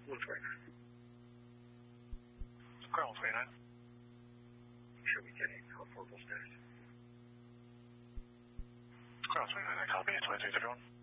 129. Ground 129. Should we get a verbal status? Ground 129, copy. 23 to drone.